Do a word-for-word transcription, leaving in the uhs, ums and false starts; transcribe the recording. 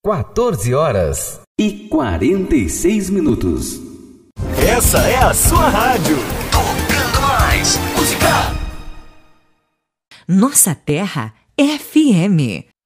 quatorze horas e quarenta e seis minutos. Essa é a sua rádio. Tocando mais música. Nossa Terra F M.